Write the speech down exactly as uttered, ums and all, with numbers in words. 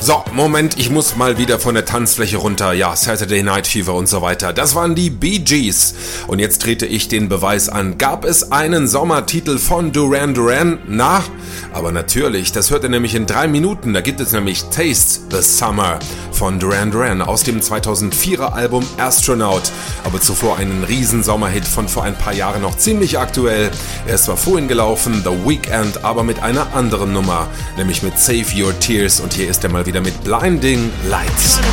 So, Moment, ich muss mal wieder von der Tanzfläche runter. Ja, Saturday Night Fever und so weiter. Das waren die Bee Gees. Und jetzt trete ich den Beweis an. Gab es einen Sommertitel von Duran Duran? Na, aber natürlich, das hört ihr nämlich in drei Minuten. Da gibt es nämlich Taste the Summer von Duran Duran aus dem zweitausendvierer Album Astronaut. Aber zuvor einen riesen Sommerhit von vor ein paar Jahren, noch ziemlich aktuell. Er ist zwar vorhin gelaufen, The Weeknd, aber mit einer anderen Nummer, nämlich mit Save Your Tears. Und hier ist er mal wieder mit Blinding Lights.